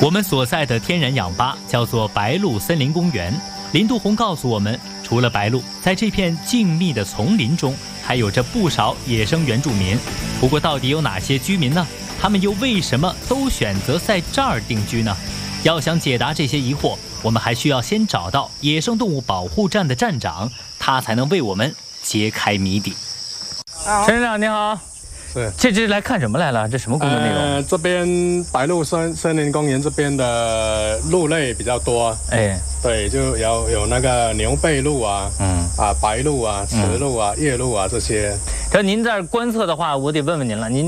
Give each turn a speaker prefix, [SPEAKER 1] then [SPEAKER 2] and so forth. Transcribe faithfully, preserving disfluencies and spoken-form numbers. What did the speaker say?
[SPEAKER 1] 我们所在的天然氧吧叫做白鹿森林公园。林杜红告诉我们，除了白鹿，在这片静谧的丛林中，还有着不少野生原住民。不过，到底有哪些居民呢？他们又为什么都选择在这儿定居呢？要想解答这些疑惑，我们还需要先找到野生动物保护站的站长，他才能为我们揭开谜底。陈站长你好。
[SPEAKER 2] 是，
[SPEAKER 1] 这这来看什么来了？这什么工作内容？
[SPEAKER 2] 呃，这边白鹿森森林公园这边的鹿类比较多。
[SPEAKER 1] 哎，
[SPEAKER 2] 对，就有有那个牛背鹿啊，嗯啊白鹿啊、雌鹿啊、夜鹿啊这些。
[SPEAKER 1] 可您在这观测的话，我得问问您了，您。